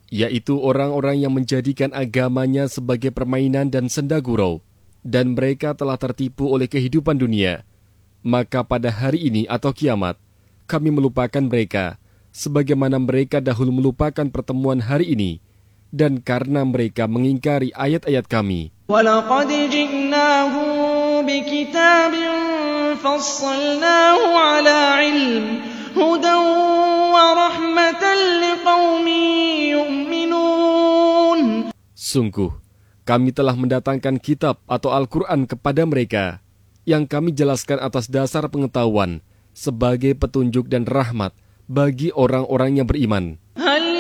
yaitu orang-orang yang menjadikan agamanya sebagai permainan dan senda gurau, dan mereka telah tertipu oleh kehidupan dunia. Maka pada hari ini atau kiamat, kami melupakan mereka, sebagaimana mereka dahulu melupakan pertemuan hari ini, dan karena mereka mengingkari ayat-ayat kami. وَلَقَدْ جِئْنَاهُمْ بِكِتَابٍ فَصَّلْنَاهُ عَلَى عِلْمٍ هُدًى وَرَحْمَةً لِقَوْمٍ يُؤْمِنُونَ. Sungguh, kami telah mendatangkan kitab atau Al-Quran kepada mereka, yang kami jelaskan atas dasar pengetahuan, sebagai petunjuk dan rahmat bagi orang-orang yang beriman. هَلْ